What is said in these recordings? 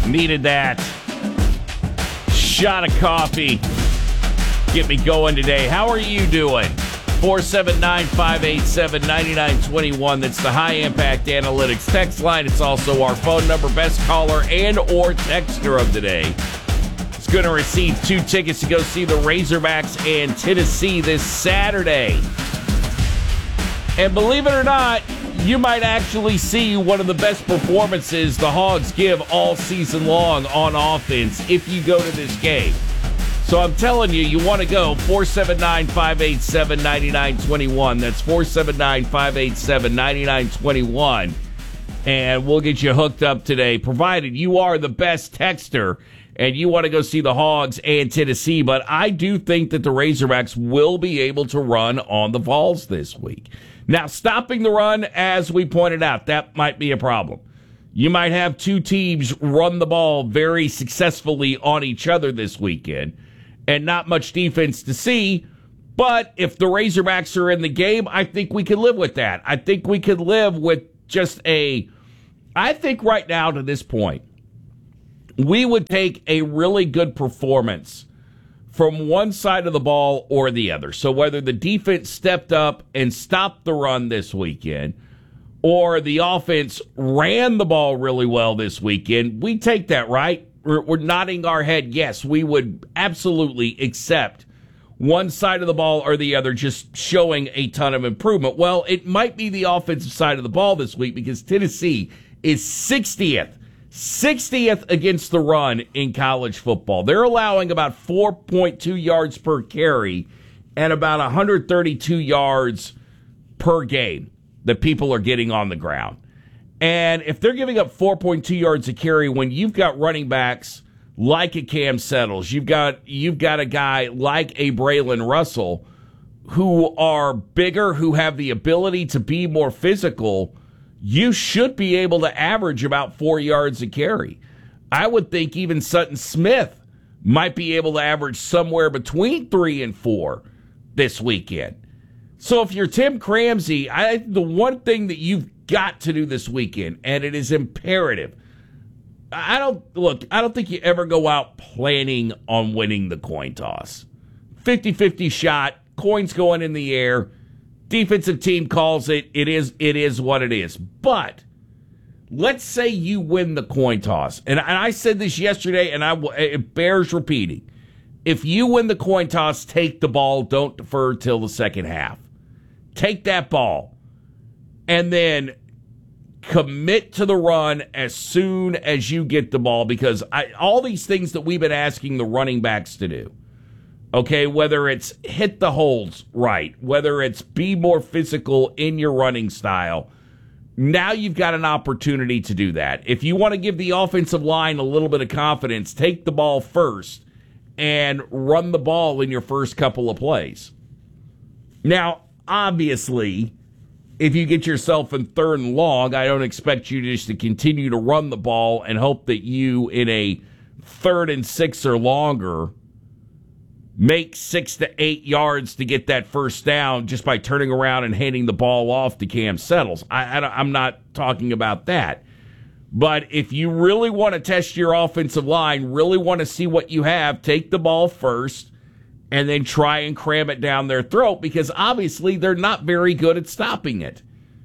Needed that shot of coffee. Get me going today. How are you doing? 479-587-9921. That's the High Impact Analytics text line. It's also our phone number. Best caller and or texter of the day is going to receive 2 tickets to go see the Razorbacks and Tennessee this Saturday. And believe it or not, you might actually see one of the best performances the Hogs give all season long on offense if you go to this game. So I'm telling you, you want to go 479-587-9921. That's 479-587-9921. And we'll get you hooked up today, provided you are the best texter and you want to go see the Hogs and Tennessee. But I do think that the Razorbacks will be able to run on the Vols this week. Now, stopping the run, as we pointed out, that might be a problem. You might have 2 teams run the ball very successfully on each other this weekend and not much defense to see. But if the Razorbacks are in the game, I think we can live with that. I think we could live with just I think right now to this point, we would take a really good performance from one side of the ball or the other. So whether the defense stepped up and stopped the run this weekend or the offense ran the ball really well this weekend, we take that, right? We're nodding our head, yes, we would absolutely accept one side of the ball or the other just showing a ton of improvement. Well, it might be the offensive side of the ball this week because Tennessee is 60th against the run in college football. They're allowing about 4.2 yards per carry and about 132 yards per game that people are getting on the ground. And if they're giving up 4.2 yards a carry when you've got running backs like a Cam Settles, you've got a guy like a Braylon Russell who are bigger, who have the ability to be more physical, you should be able to average about 4 yards a carry. I would think even Sutton Smith might be able to average somewhere between 3 and 4 this weekend. So if you're Tim Cramsey, the one thing that you've got to do this weekend, and it is imperative, I don't think you ever go out planning on winning the coin toss. 50-50 shot, coins going in the air, defensive team calls it, it is what it is. But let's say you win the coin toss, and I said this yesterday, and it bears repeating. If you win the coin toss, take the ball, don't defer till the second half. Take that ball, and then commit to the run as soon as you get the ball, because all these things that we've been asking the running backs to do, okay, whether it's hit the holes right, whether it's be more physical in your running style, now you've got an opportunity to do that. If you want to give the offensive line a little bit of confidence, take the ball first and run the ball in your first couple of plays. Now, obviously, if you get yourself in 3rd and long, I don't expect you just to continue to run the ball and hope that you, in a 3rd and 6 or longer, make 6 to 8 yards to get that first down just by turning around and handing the ball off to Cam Settles. I'm not talking about that. But if you really want to test your offensive line, really want to see what you have, take the ball first and then try and cram it down their throat, because obviously they're not very good at stopping it.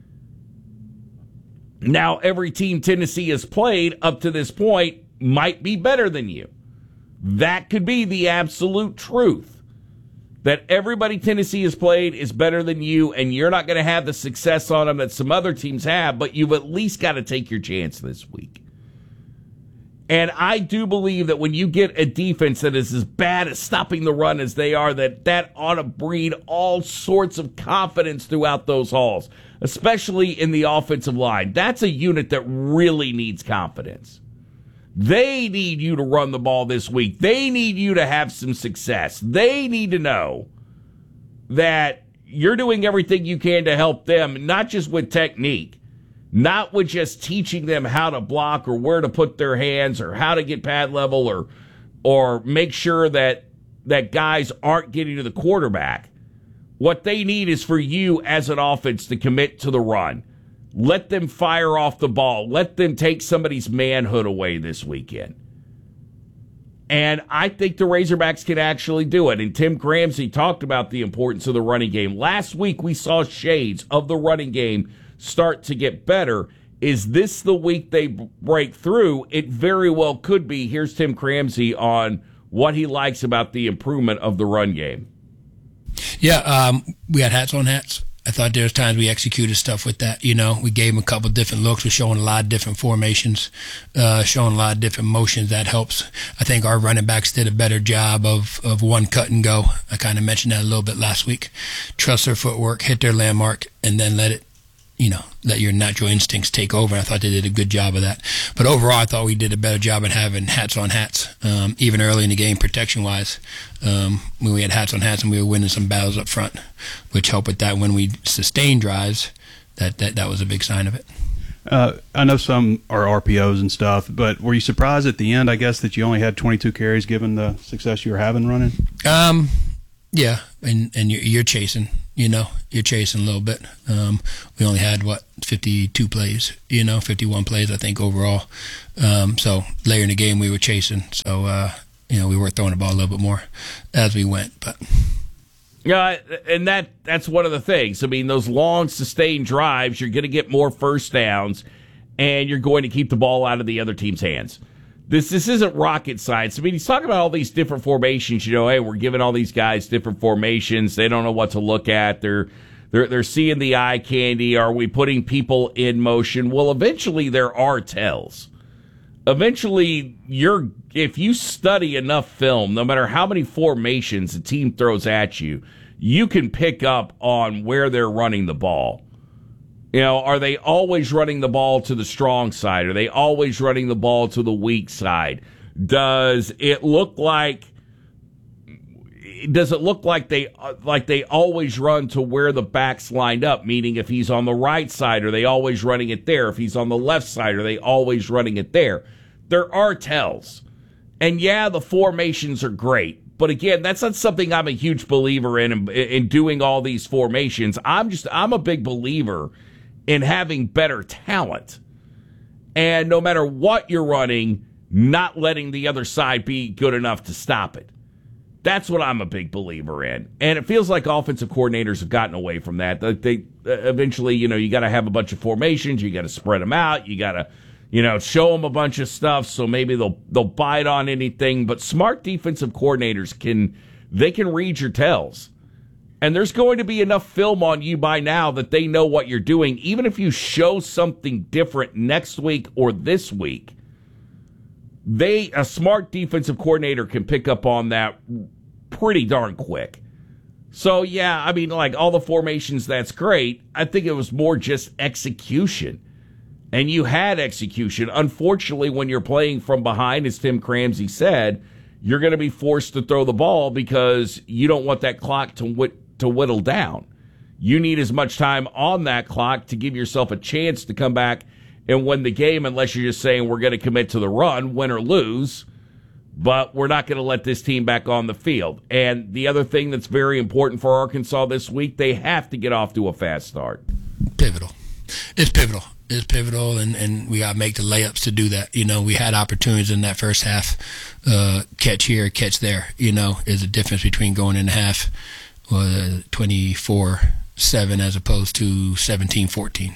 Now, every team Tennessee has played up to this point might be better than you. That could be the absolute truth. That everybody Tennessee has played is better than you, and you're not going to have the success on them that some other teams have, but you've at least got to take your chance this week. And I do believe that when you get a defense that is as bad at stopping the run as they are, that ought to breed all sorts of confidence throughout those halls, especially in the offensive line. That's a unit that really needs confidence. They need you to run the ball this week. They need you to have some success. They need to know that you're doing everything you can to help them, not just with technique, not with just teaching them how to block or where to put their hands or how to get pad level or make sure that guys aren't getting to the quarterback. What they need is for you as an offense to commit to the run, Let them fire off the ball. Let them take somebody's manhood away this weekend. And I think the Razorbacks can actually do it. And Tim Ramsey talked about the importance of the running game. Last week we saw shades of the running game start to get better. Is this the week they break through? It very well could be. Here's Tim Ramsey on what he likes about the improvement of the run game. Yeah, we had hats on hats. I thought there was times we executed stuff with that. You know, we gave them a couple different looks. We're showing a lot of different formations, showing a lot of different motions. That helps. I think our running backs did a better job of one cut and go. I kind of mentioned that a little bit last week. Trust their footwork, hit their landmark, and then let your natural instincts take over. I thought they did a good job of that. But overall, I thought we did a better job at having hats on hats, even early in the game, protection-wise. When we had hats on hats and we were winning some battles up front, which helped with that. When we sustained drives, that was a big sign of it. I know some are RPOs and stuff, but were you surprised at the end, I guess, that you only had 22 carries given the success you were having running? Yeah, and you're chasing. You're chasing a little bit. We only had 52 plays. 51 plays I think overall. So later in the game we were chasing. So we were throwing the ball a little bit more as we went. But yeah, and that's one of the things. I mean, those long sustained drives, you're going to get more first downs, and you're going to keep the ball out of the other team's hands. This isn't rocket science. I mean, he's talking about all these different formations. Hey, we're giving all these guys different formations. They don't know what to look at. They're seeing the eye candy. Are we putting people in motion? Well, eventually there are tells. Eventually, if you study enough film, no matter how many formations a team throws at you, you can pick up on where they're running the ball. Are they always running the ball to the strong side? Are they always running the ball to the weak side? Does it look like they always run to where the back's lined up? Meaning, if he's on the right side, are they always running it there? If he's on the left side, are they always running it there? There are tells. And yeah, the formations are great. But again, that's not something I'm a huge believer in doing all these formations. I'm a big believer in having better talent. And no matter what you're running, not letting the other side be good enough to stop it. That's what I'm a big believer in. And it feels like offensive coordinators have gotten away from that. They eventually, you got to have a bunch of formations. You got to spread them out. You got to, show them a bunch of stuff so maybe they'll bite on anything. But smart defensive coordinators can read your tells. And there's going to be enough film on you by now that they know what you're doing. Even if you show something different next week or this week, a smart defensive coordinator can pick up on that pretty darn quick. So, yeah, I mean, like all the formations, that's great. I think it was more just execution. And you had execution. Unfortunately, when you're playing from behind, as Tim Ramsey said, you're going to be forced to throw the ball because you don't want that clock to whittle down. You need as much time on that clock to give yourself a chance to come back and win the game, unless you're just saying we're going to commit to the run, win or lose, but we're not going to let this team back on the field. And the other thing that's very important for Arkansas this week, they have to get off to a fast start. Pivotal. It's pivotal, and we got to make the layups to do that. We had opportunities in that first half, catch here, catch there. Is a difference between going in half 24-7 as opposed to 17-14.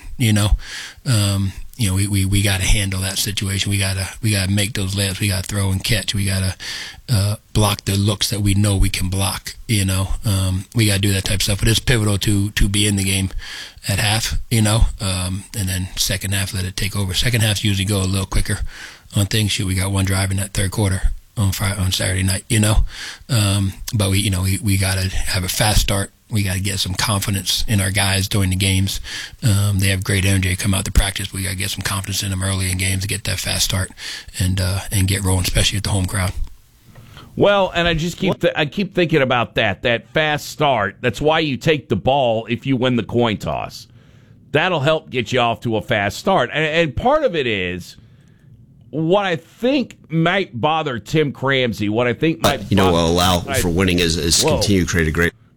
We got to handle that situation. We got to make those layups. We got to throw and catch. We got to block the looks that we know we can block. We got to do that type of stuff. But it's pivotal to be in the game at half. And then second half, let it take over. Second half usually go a little quicker on things. Shoot, we got one drive in that third quarter on Saturday night. But we got to have a fast start. We got to get some confidence in our guys during the games. They have great energy to come out to practice. But we got to get some confidence in them early in games to get that fast start and get rolling, especially at the home crowd. Well, and I just keep thinking about that fast start. That's why you take the ball if you win the coin toss. That'll help get you off to a fast start. And part of it is what I think might bother Tim Ramsey. What I think might allow for winning is continue to create a great.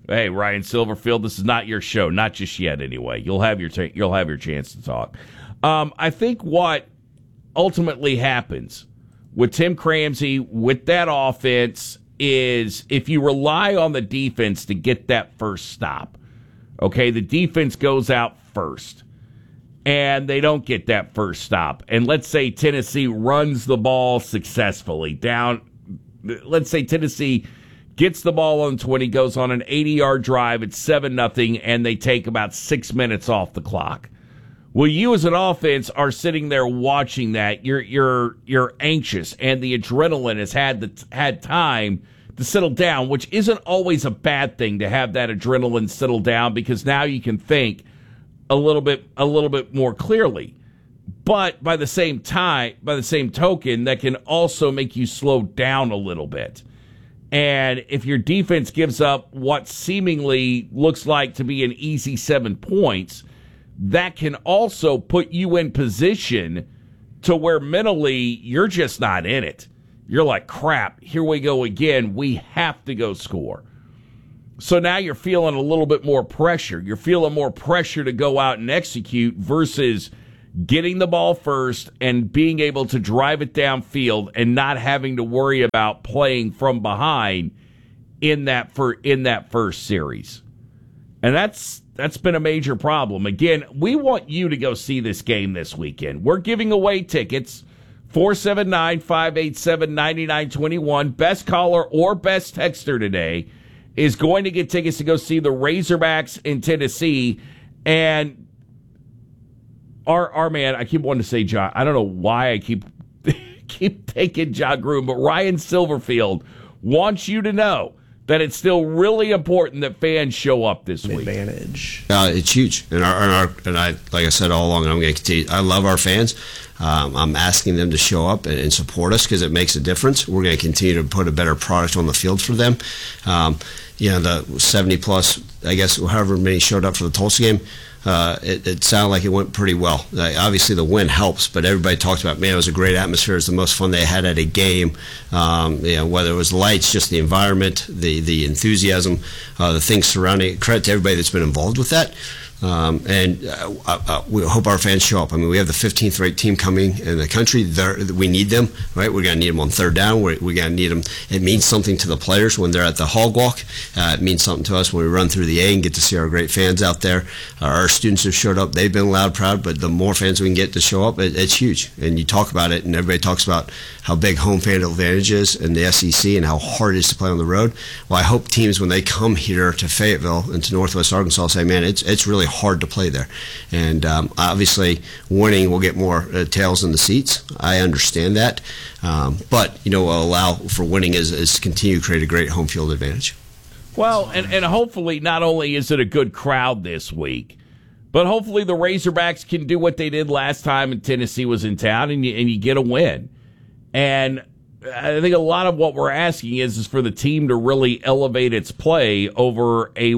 Hey, Ryan Silverfield, this is not your show, not just yet. Anyway, you'll have your chance to talk. I think what ultimately happens with Tim Cramsey with that offense is if you rely on the defense to get that first stop. Okay, the defense goes out first, and they don't get that first stop. And let's say Tennessee runs the ball successfully down. Let's say Tennessee gets the ball on 20, goes on an 80-yard drive. It's 7-0, and they take about 6 minutes off the clock. Well, you as an offense are sitting there watching that. You're anxious, and the adrenaline has had time to settle down, which isn't always a bad thing to have that adrenaline settle down because now you can think a little bit more clearly. But by the same token, that can also make you slow down a little bit. And if your defense gives up what seemingly looks like to be an easy 7 points, that can also put you in position to where mentally you're just not in it. You're like, crap, here we go again. We have to go score. So now you're feeling a little bit more pressure. You're feeling more pressure to go out and execute versus getting the ball first and being able to drive it downfield and not having to worry about playing from behind in that first series. And that's been a major problem. Again, we want you to go see this game this weekend. We're giving away tickets. 479-587-9921. Best caller or best texter today is going to get tickets to go see the Razorbacks in Tennessee. And our man, I keep wanting to say John. I don't know why I keep taking John Gruden, but Ryan Silverfield wants you to know that it's still really important that fans show up this week. Advantage. It's huge, and I, like I said all along, and I'm going to continue. I love our fans. I'm asking them to show up and support us because it makes a difference. We're going to continue to put a better product on the field for them. The 70 plus, I guess, however many showed up for the Tulsa game. It sounded like it went pretty well. Obviously, the win helps, but everybody talked about, man, it was a great atmosphere. It was the most fun they had at a game. Whether it was lights, just the environment, the enthusiasm, the things surrounding it. Credit to everybody that's been involved with that. We hope our fans show up. I mean, we have the 15th ranked team coming in the country. We need them, right? We're going to need them on third down. We're going to need them. It means something to the players when they're at the hog walk. It means something to us when we run through the A and get to see our great fans out there. Our students have showed up. They've been loud, proud, but the more fans we can get to show up, it's huge. And you talk about it, and everybody talks about how big home fan advantage is in the SEC and how hard it is to play on the road. Well, I hope teams, when they come here to Fayetteville and to Northwest Arkansas, say, man, it's really hard to play there. And obviously, winning will get more tails in the seats. I understand that. But, will allow for winning is continue to create a great home field advantage. Well, and hopefully not only is it a good crowd this week, but hopefully the Razorbacks can do what they did last time and Tennessee was in town and you get a win. And I think a lot of what we're asking is for the team to really elevate its play over a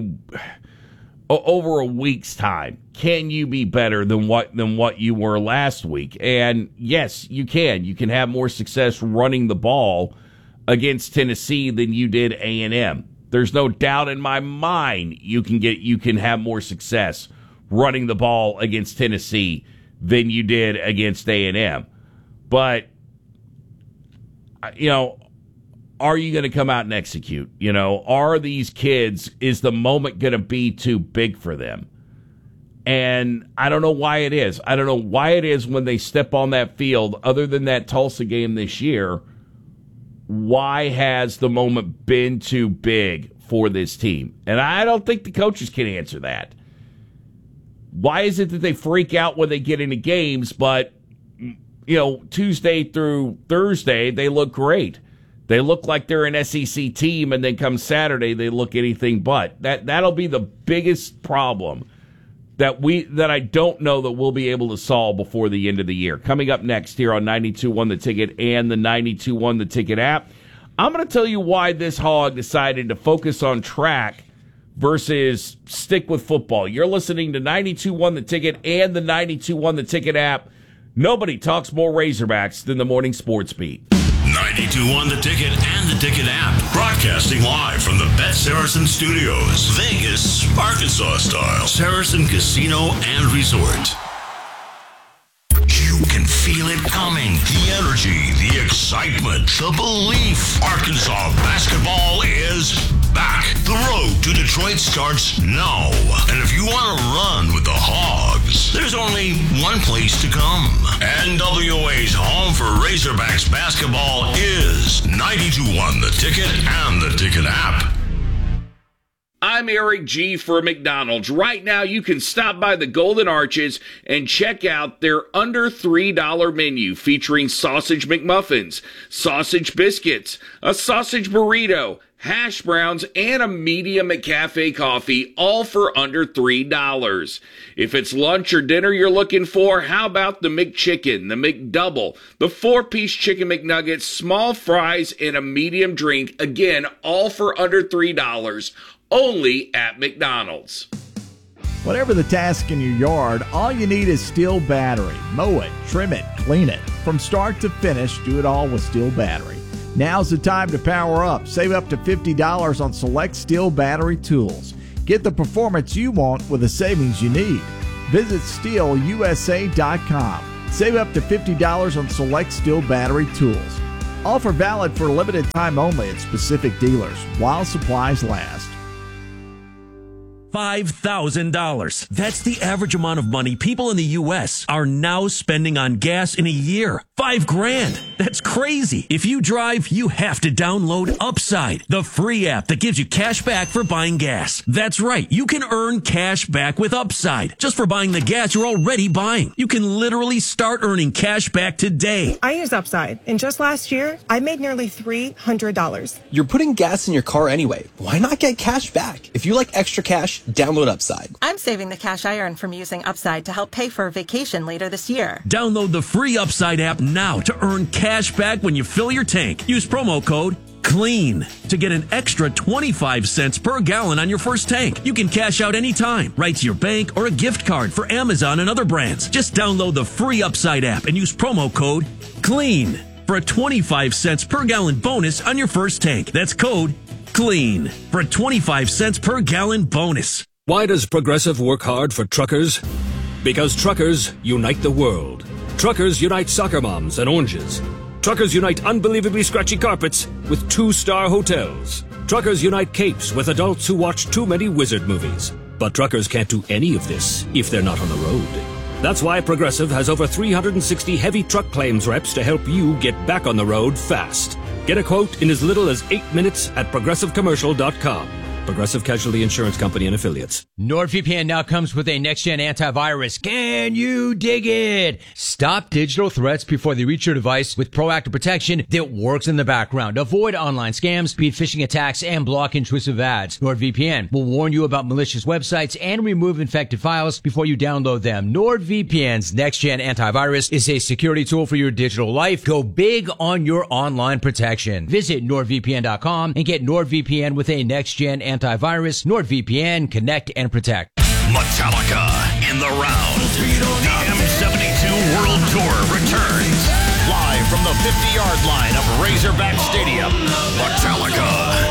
week's time. Can you be better than what you were last week? And yes, you can. You can have more success running the ball against Tennessee than you did A&M. There's no doubt in my mind you can have more success running the ball against Tennessee than you did against A&M. But are you going to come out and execute? Are these kids, is the moment going to be too big for them? And I don't know why it is. I don't know why it is when they step on that field, other than that Tulsa game this year, why has the moment been too big for this team? And I don't think the coaches can answer that. Why is it that they freak out when they get into games, but Tuesday through Thursday, they look great. They look like they're an SEC team, and then come Saturday, they look anything but. That'll be the biggest problem that I don't know that we'll be able to solve before the end of the year. Coming up next here on 92.1 The Ticket and the 92.1 The Ticket app, I'm going to tell you why this hog decided to focus on track versus stick with football. You're listening to 92.1 The Ticket and the 92.1 The Ticket app. Nobody talks more Razorbacks than the Morning Sports Beat. 92.1 The Ticket and the Ticket app. Broadcasting live from the Bet Saracen Studios. Vegas, Arkansas style. Saracen Casino and Resort. You can feel it coming. The energy, the excitement, the belief. Arkansas basketball is back. The road to Detroit starts now. And if you want to run with the Hogs, there's only one place to come. NWA's home for Razorbacks basketball is 92.1 The Ticket and the Ticket app. I'm Eric G. for McDonald's. Right now, you can stop by the Golden Arches and check out their under $3 menu featuring sausage McMuffins, sausage biscuits, a sausage burrito, hash browns, and a medium McCafe coffee, all for under $3. If it's lunch or dinner you're looking for, how about the McChicken, the McDouble, the 4-piece chicken McNuggets, small fries, and a medium drink, again, all for under $3. Only at McDonald's. Whatever the task in your yard, all you need is Steel Battery. Mow it, trim it, clean it. From start to finish, do it all with Steel Battery. Now's the time to power up. Save up to $50 on select Steel Battery tools. Get the performance you want with the savings you need. Visit SteelUSA.com. Save up to $50 on select Steel Battery tools. Offer valid for a limited time only at specific dealers while supplies last. $5,000. That's the average amount of money people in the U.S. are now spending on gas in a year. $5,000. That's crazy. If you drive, you have to download Upside, the free app that gives you cash back for buying gas. That's right. You can earn cash back with Upside just for buying the gas you're already buying. You can literally start earning cash back today. I use Upside, and just last year, I made nearly $300. You're putting gas in your car anyway. Why not get cash back? If you like extra cash, download Upside. I'm saving the cash I earn from using Upside to help pay for a vacation later this year. Download the free Upside app now to earn cash back when you fill your tank. Use promo code CLEAN to get an extra 25 cents per gallon on your first tank. You can cash out anytime, right to your bank or a gift card for Amazon and other brands. Just download the free Upside app and use promo code CLEAN for a 25 cents per gallon bonus on your first tank. That's code CLEAN for a 25 cents per gallon bonus. Why does Progressive work hard for truckers? Because truckers unite the world. Truckers unite soccer moms and oranges. Truckers unite unbelievably scratchy carpets with 2-star hotels. Truckers unite capes with adults who watch too many wizard movies. But truckers can't do any of this if they're not on the road. That's why Progressive has over 360 heavy truck claims reps to help you get back on the road fast. Get a quote in as little as 8 minutes at ProgressiveCommercial.com. Progressive Casualty Insurance Company and Affiliates. NordVPN now comes with a next-gen antivirus. Can you dig it? Stop digital threats before they reach your device with proactive protection that works in the background. Avoid online scams, speed phishing attacks, and block intrusive ads. NordVPN will warn you about malicious websites and remove infected files before you download them. NordVPN's next-gen antivirus is a security tool for your digital life. Go big on your online protection. Visit NordVPN.com and get NordVPN with a next-gen antivirus. NordVPN, connect and protect. Metallica in the round. The M72 World Tour returns. Live from the 50-yard line of Razorback Stadium. Metallica.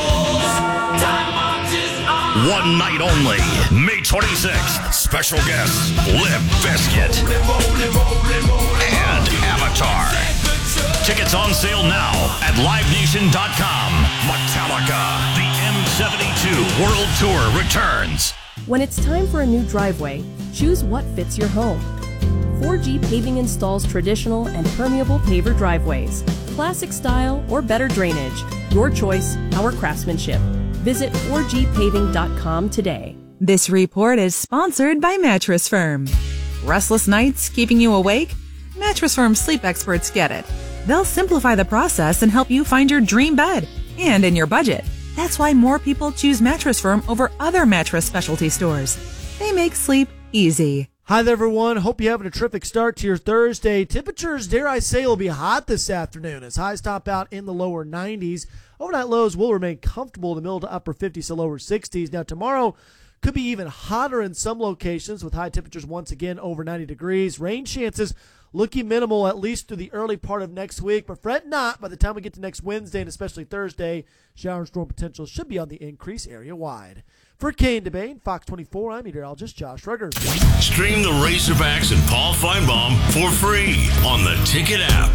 One night only. May 26th. Special guests Limp Bizkit and Avatar. Tickets on sale now at livenation.com. Metallica. The M72 World Tour returns. When it's time for a new driveway, choose what fits your home. 4G Paving installs traditional and permeable paver driveways, classic style or better drainage. Your choice, our craftsmanship. Visit 4gpaving.com today. This report is sponsored by Mattress Firm. Restless nights keeping you awake? Mattress Firm sleep experts get it. They'll simplify the process and help you find your dream bed and in your budget. That's why more people choose Mattress Firm over other mattress specialty stores. They make sleep easy. Hi there, everyone. Hope you're having a terrific start to your Thursday. Temperatures, dare I say, will be hot this afternoon as highs top out in the lower 90s. Overnight lows will remain comfortable in the middle to upper 50s to lower 60s. Now, tomorrow could be even hotter in some locations with high temperatures once again over 90 degrees. Rain chances looking minimal at least through the early part of next week. But fret not, by the time we get to next Wednesday and especially Thursday, shower and storm potential should be on the increase area-wide. For Kane DeBane, Fox 24, I'm meteorologist Josh Ruggers. Stream the Razorbacks and Paul Feinbaum for free on the Ticket app.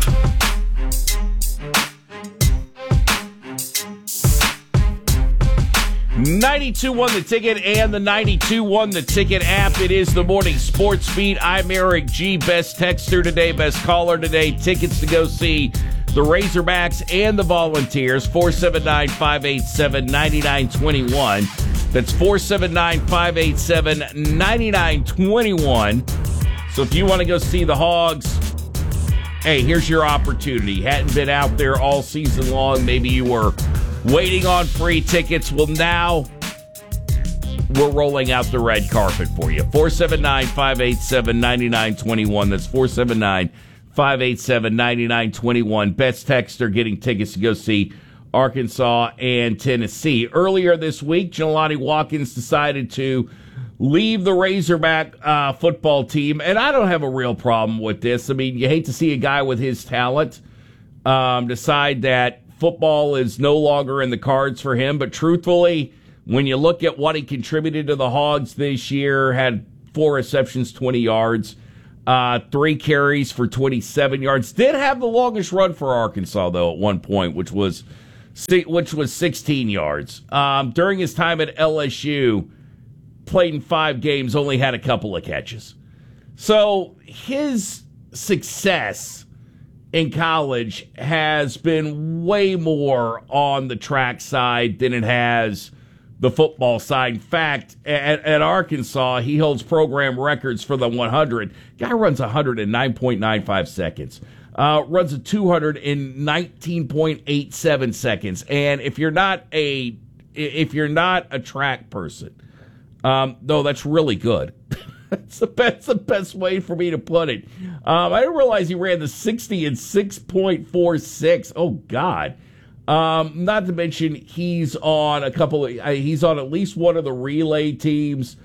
$92.1 The Ticket and the $92.1 The Ticket app. It is the morning sports beat. I'm Eric G. Best texter today, best caller today. Tickets to go see the Razorbacks and the Volunteers. 479-587-9921. That's 479-587-9921. So if you want to go see the Hogs, hey, here's your opportunity. Hadn't been out there all season long. Maybe you were waiting on free tickets. Well, now we're rolling out the red carpet for you. 479-587-9921. That's 479-587-9921. Best texter getting tickets to go see Arkansas and Tennessee. Earlier this week, Jelani Watkins decided to leave the Razorback football team, and I don't have a real problem with this. I mean, you hate to see a guy with his talent decide that football is no longer in the cards for him, but truthfully, when you look at what he contributed to the Hogs this year, had 4 receptions, 20 yards, 3 carries for 27 yards. Did have the longest run for Arkansas, though, at one point, which was 16 yards. During his time at LSU, played in 5 games, only had a couple of catches. So his success in college has been way more on the track side than it has the football side. In fact, at Arkansas, he holds program records for the 100. Guy runs 109.95 seconds. Runs a 219.87 seconds. And if you're not a track person, no, that's really good. That's the best way for me to put it. I didn't realize he ran the 60 in 6.46. Oh God. Not to mention he's on he's on at least one of the relay teams.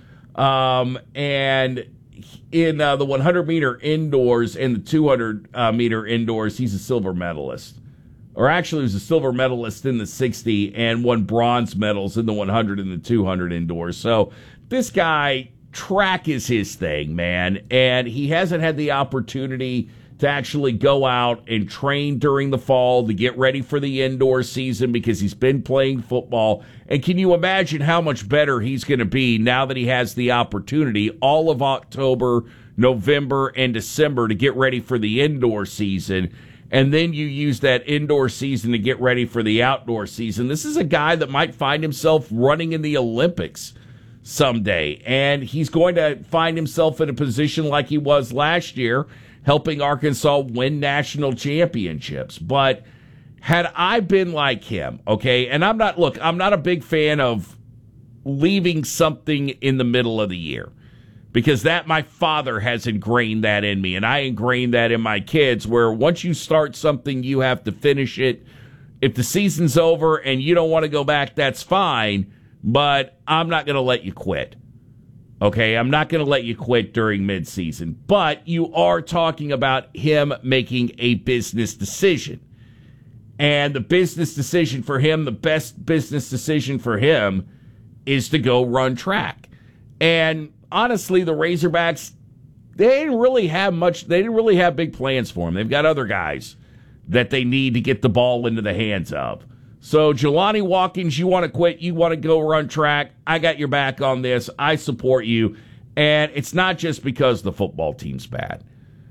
And in the 100 meter indoors and the 200 meter indoors, he's a silver medalist. Or actually, he was a silver medalist in the 60 and won bronze medals in the 100 and the 200 indoors. So this guy, track is his thing, man. And he hasn't had the opportunity to actually go out and train during the fall to get ready for the indoor season because he's been playing football. And can you imagine how much better he's going to be now that he has the opportunity all of October, November, and December to get ready for the indoor season? And then you use that indoor season to get ready for the outdoor season. This is a guy that might find himself running in the Olympics someday. And he's going to find himself in a position like he was last year, helping Arkansas win national championships. But had I been like him, okay, and I'm not a big fan of leaving something in the middle of the year because my father has ingrained that in me, and I ingrained that in my kids, where once you start something, you have to finish it. If the season's over and you don't want to go back, that's fine, but I'm not going to let you quit. Okay, I'm not going to let you quit during midseason. But you are talking about him making a business decision. And the business decision for him, the best business decision for him, is to go run track. And honestly, the Razorbacks, they didn't really have big plans for him. They've got other guys that they need to get the ball into the hands of. So, Jelani Watkins, you want to quit, you want to go run track, I got your back on this, I support you. And it's not just because the football team's bad.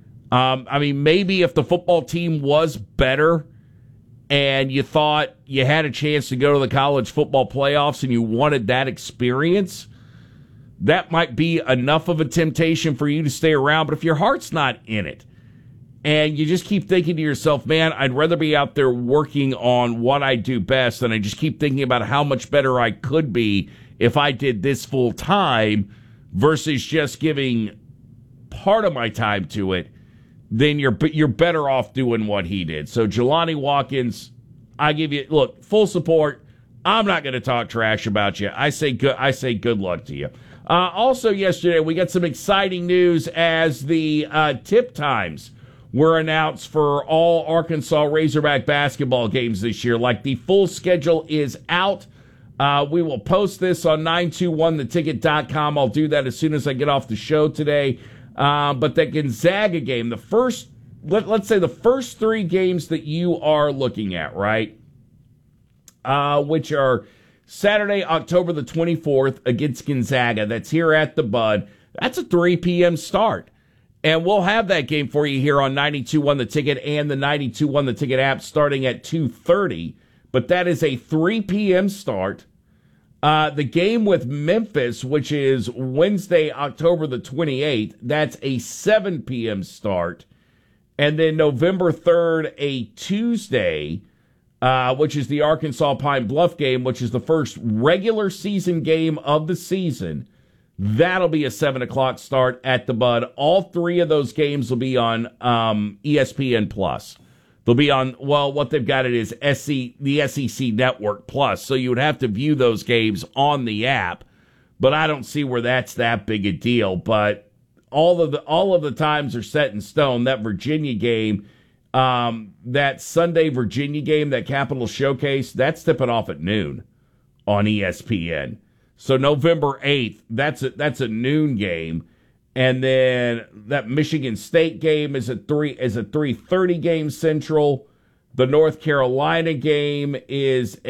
Maybe if the football team was better and you thought you had a chance to go to the college football playoffs and you wanted that experience, that might be enough of a temptation for you to stay around. But if your heart's not in it, and you just keep thinking to yourself, man, I'd rather be out there working on what I do best, and I just keep thinking about how much better I could be if I did this full time versus just giving part of my time to it, then you're better off doing what he did. So Jelani Watkins, I give you, full support. I'm not going to talk trash about you. I say good luck to you. Also yesterday, we got some exciting news as the tip times were announced for all Arkansas Razorback basketball games this year. Like, the full schedule is out. We will post this on 921theticket.com. I'll do that as soon as I get off the show today. But that Gonzaga game, let's say the first 3 games that you are looking at, right? Which are Saturday, October the 24th against Gonzaga. That's here at the Bud. That's a 3 p.m. start. And we'll have that game for you here on 92.1 The Ticket and the 92.1 The Ticket app starting at 2:30. But that is a 3 p.m. start. The game with Memphis, which is Wednesday, October the 28th, that's a 7 p.m. start. And then November 3rd, a Tuesday, which is the Arkansas Pine Bluff game, which is the first regular season game of the season. That'll be a 7 o'clock start at the Bud. All 3 of those games will be on ESPN+. They'll be on, well, what they've got it is the SEC Network Plus, so you would have to view those games on the app, but I don't see where that's that big a deal. But all of the times are set in stone. That Virginia game, that Sunday Virginia game, that Capital Showcase, that's tipping off at noon on ESPN. So November 8th, that's a noon game. And then that Michigan State game is a 3:30 game Central. The North Carolina game is